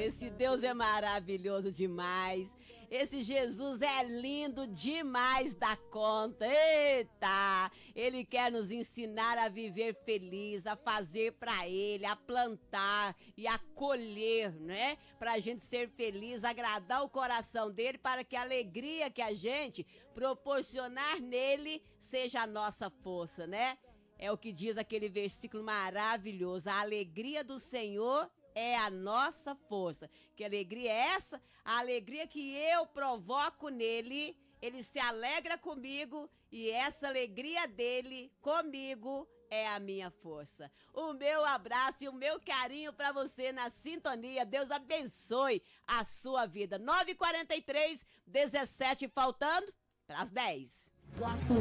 esse Deus é maravilhoso demais. Esse Jesus é lindo demais da conta. Eita! Ele quer nos ensinar a viver feliz, a fazer pra Ele, a plantar e a colher, né? Pra gente ser feliz, agradar o coração dele, para que a alegria que a gente proporcionar nele seja a nossa força, né? É o que diz aquele versículo maravilhoso. A alegria do Senhor é a nossa força. Que alegria é essa? A alegria que eu provoco nele, ele se alegra comigo e essa alegria dele comigo é a minha força. O meu abraço e o meu carinho para você na sintonia. Deus abençoe a sua vida. 9h43, 17 faltando para as 10.